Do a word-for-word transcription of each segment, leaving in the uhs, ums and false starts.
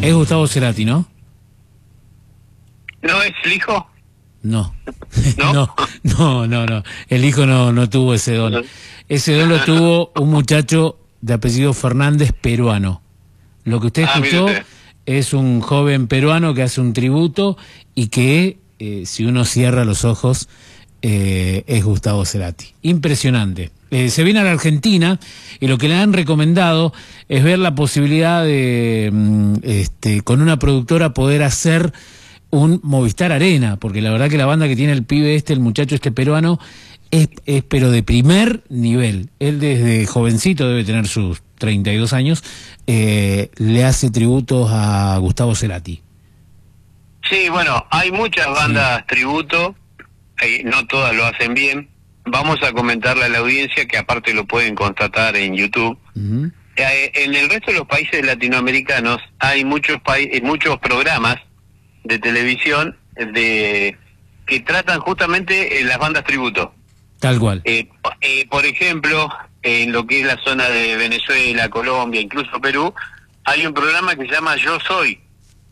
Es Gustavo Cerati, ¿no? ¿No es el hijo? No. ¿No? no, no, no, no. El hijo no, no tuvo ese don. No. Ese don lo tuvo un muchacho de apellido Fernández, peruano. Lo que usted Ah, mire escuchó usted. es un joven peruano que hace un tributo y que, eh, si uno cierra los ojos, eh, es Gustavo Cerati. Impresionante. Eh, se viene a la Argentina y lo que le han recomendado es ver la posibilidad de, mm, este, con una productora, poder hacer un Movistar Arena, porque la verdad que la banda que tiene el pibe este, el muchacho este peruano, es, es pero de primer nivel. Él desde jovencito, debe tener sus treinta y dos años, eh, le hace tributos a Gustavo Cerati. Sí, bueno, hay muchas bandas tributo, eh, no todas lo hacen bien. Vamos a comentarle a la audiencia que aparte lo pueden constatar en YouTube. Uh-huh. Eh, en el resto de los países latinoamericanos hay muchos pa muchos programas de televisión de que tratan justamente eh, las bandas tributo. Tal cual. Eh, eh, por ejemplo, en lo que es la zona de Venezuela, Colombia, incluso Perú, hay un programa que se llama Yo Soy.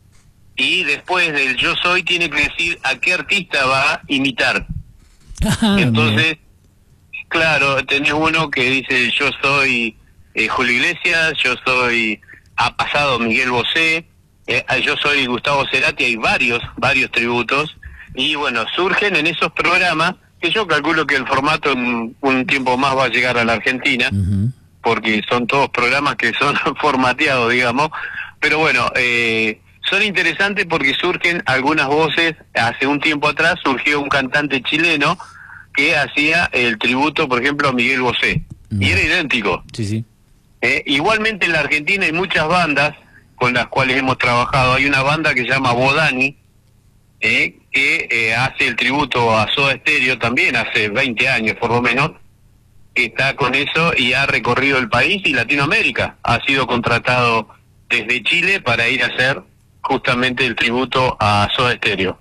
Y después del Yo Soy tiene que decir a qué artista va a imitar. Ah, Entonces, claro, tenés uno que dice yo soy eh, Julio Iglesias, yo soy, ha pasado Miguel Bosé, eh, yo soy Gustavo Cerati, hay varios, varios tributos, y bueno, surgen en esos programas, que yo calculo que el formato en un tiempo más va a llegar a la Argentina, uh-huh. porque son todos programas que son formateados, digamos, pero bueno, eh, son interesantes porque surgen algunas voces. Hace un tiempo atrás surgió un cantante chileno que hacía el tributo, por ejemplo, a Miguel Bosé, uh-huh. y era idéntico. Sí, sí. Eh, igualmente en la Argentina hay muchas bandas con las cuales hemos trabajado. Hay una banda que se llama Bodani, eh, que eh, hace el tributo a Soda Stereo también hace veinte años por lo menos, que está con eso y ha recorrido el país y Latinoamérica. Ha sido contratado desde Chile para ir a hacer justamente el tributo a Soda Stereo.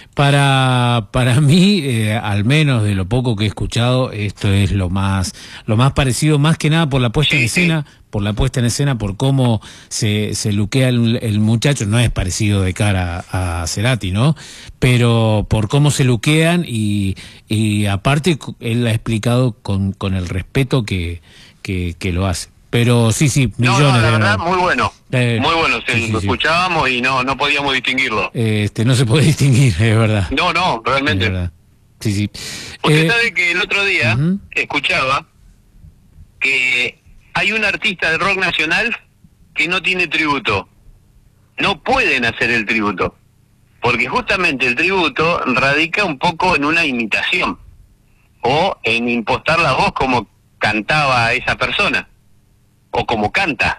Para para mí, eh, al menos de lo poco que he escuchado, esto es lo más lo más parecido, más que nada por la puesta Sí, en escena, sí. por la puesta en escena, por cómo se, se luquea el, el muchacho. No es parecido de cara a Cerati, ¿no? Pero por cómo se luquean y, y aparte él ha explicado con, con el respeto que, que, que lo hace. Pero sí, sí, millones No, no, la de verdad, no. muy bueno. Eh, muy bueno, sí, sí, sí, lo sí. escuchábamos y no no podíamos distinguirlo. Este, no se puede distinguir, es verdad. No, no, realmente. Es verdad. Sí, sí. Usted Eh, sabe que el otro día uh-huh. escuchaba que hay un artista de rock nacional que no tiene tributo. No pueden hacer el tributo, porque justamente el tributo radica un poco en una imitación o en impostar la voz como cantaba esa persona o como canta.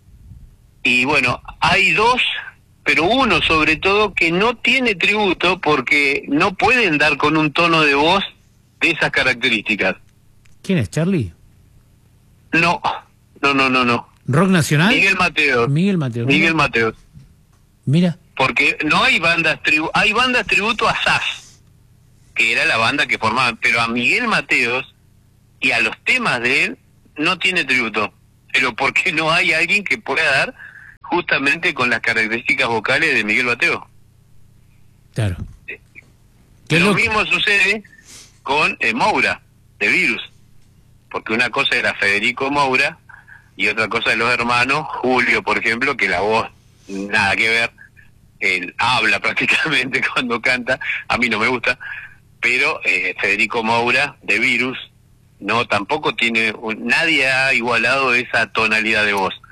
Y bueno, hay dos, pero uno sobre todo que no tiene tributo porque no pueden dar con un tono de voz de esas características. ¿Quién es, Charlie? No, no, no, no, no. ¿Rock nacional? Miguel Mateos. Miguel Mateos. Miguel Mateos. Mira. Porque no hay bandas tributo, hay bandas tributo a S A S, que era la banda que formaban, pero a Miguel Mateos y a los temas de él no tiene tributo. Pero porque no hay alguien que pueda dar justamente con las características vocales de Miguel Mateos. Claro. ¿Qué Lo lo... mismo sucede con eh, Moura, de Virus, porque una cosa era Federico Moura y otra cosa de los hermanos, Julio, por ejemplo, que la voz, nada que ver, él habla prácticamente cuando canta, a mí no me gusta, pero eh, Federico Moura, de Virus, no, tampoco tiene, nadie ha igualado esa tonalidad de voz.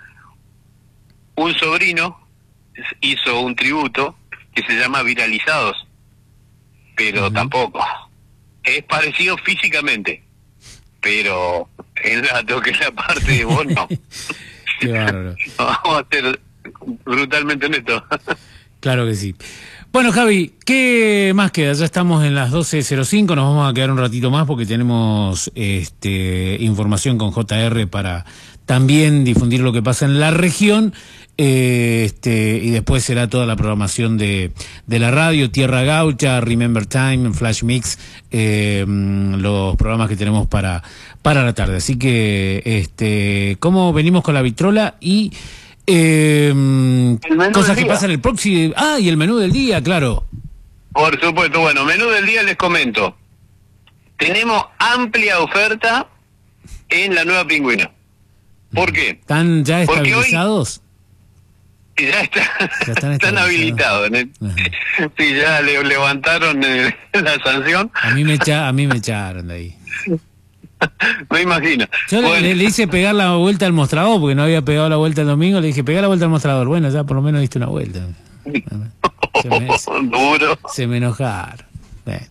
Un sobrino hizo un tributo que se llama Viralizados, pero uh-huh. tampoco. Es parecido físicamente, pero el dato que es la parte de vos no. Qué bárbaro. Vamos a ser brutalmente honestos. Claro que sí. Bueno, Javi, ¿qué más queda? Ya estamos en las doce cero cinco, nos vamos a quedar un ratito más porque tenemos este, información con J R para también difundir lo que pasa en la región, eh, este, y después será toda la programación de, de la radio, Tierra Gaucha, Remember Time, Flash Mix, eh, los programas que tenemos para, para la tarde. Así que, este, ¿cómo venimos con la vitrola? Y... Eh, cosas que pasan el próximo... Ah, y el menú del día, claro. Por supuesto, bueno, menú del día les comento. Tenemos amplia oferta en la Nueva Pingüina. ¿Por qué? ¿Están ya estabilizados? Hoy, ya, está, ya están, están habilitados. ¿eh? Sí, ya le levantaron el, la sanción. A mí me echa, a mí me echaron de ahí. Me imagino. Yo bueno. le, le hice pegar la vuelta al mostrador, porque no había pegado la vuelta el domingo, le dije, pegá la vuelta al mostrador. Bueno, ya por lo menos diste una vuelta. Se me, Duro. Se me enojaron. Bueno.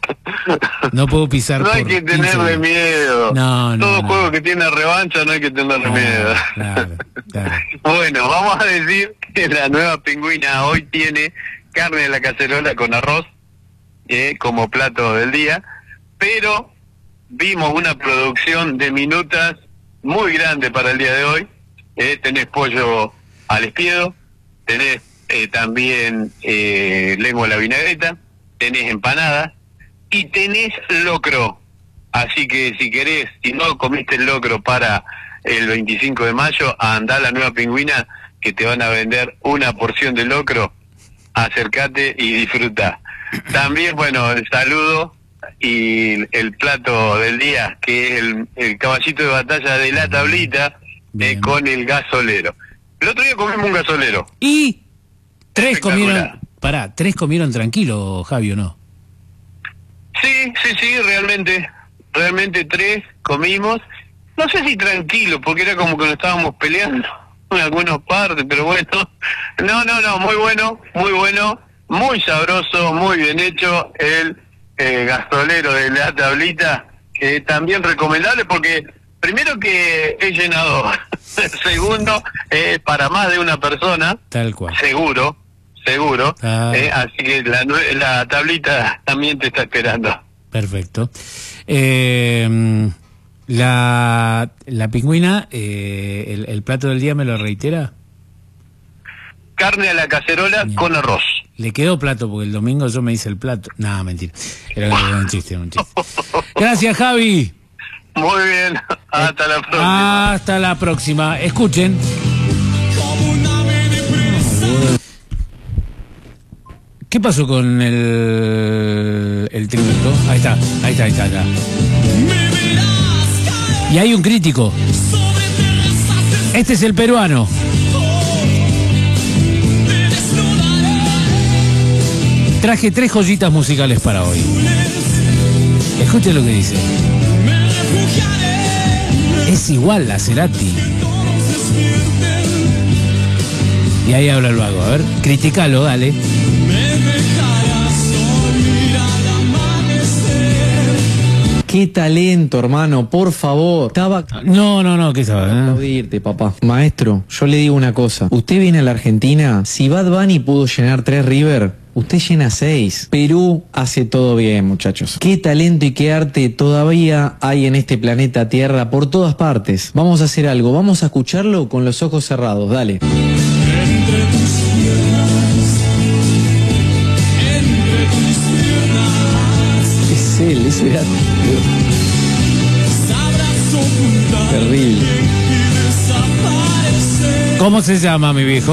No puedo pisar. No hay que tenerle miedo. No, no. Todo no. juego que tiene revancha no hay que tenerle no, miedo. Claro, claro. Bueno, vamos a decir que la Nueva Pingüina hoy tiene carne de la cacerola con arroz eh, como plato del día, pero vimos una producción de minutas muy grande para el día de hoy. Eh, tenés pollo al espiedo, tenés eh, también eh, lengua a la vinagreta, tenés empanadas y tenés locro. Así que si querés, si no comiste el locro para el veinticinco de mayo, andá a la Nueva Pingüina que te van a vender una porción de locro. Acércate y disfruta. También, bueno, el saludo y el plato del día, que es el, el caballito de batalla de la tablita eh, con el gasolero. El otro día comimos un gasolero. Y tres comieron, pará, tres comieron tranquilo, Javi, ¿o no? Sí, sí, sí, realmente, realmente tres comimos. No sé si tranquilo, porque era como que nos estábamos peleando en algunas partes, pero bueno. No, no, no, muy bueno, muy bueno, muy sabroso, muy bien hecho el eh, gasolero de la tablita, que también recomendable porque primero que es llenador, segundo es para más de una persona, tal cual, seguro. Seguro, ah. eh, así que la, la tablita también te está esperando. Perfecto. Eh, la, la pingüina, eh, el, el plato del día me lo reitera. Carne a la cacerola Bien. con arroz. Le quedó plato porque el domingo yo me hice el plato. No, mentira. Era un chiste, era un chiste. Gracias, Javi. Muy bien. Hasta eh, la próxima. Hasta la próxima. Escuchen. ¿Qué pasó con el, el tributo? Ahí está, ahí está, ahí está, ahí está. Y hay un crítico. Este es el peruano. Traje tres joyitas musicales para hoy. Escuchen lo que dice. Es igual a Cerati. Y ahí habla el vago. A ver, criticalo, dale. Qué talento, hermano, por favor. Estaba... No, no, no, ¿qué estaba? ¿Eh? Aplaudirte, papá. Maestro, yo le digo una cosa. Usted viene a la Argentina, si Bad Bunny pudo llenar tres River, usted llena seis. Perú hace todo bien, muchachos. Qué talento y qué arte todavía hay en este planeta Tierra por todas partes. Vamos a hacer algo, vamos a escucharlo con los ojos cerrados, dale. Entre tus piernas, entre tus piernas. Es él, es el terrible. ¿Cómo se llama, mi viejo?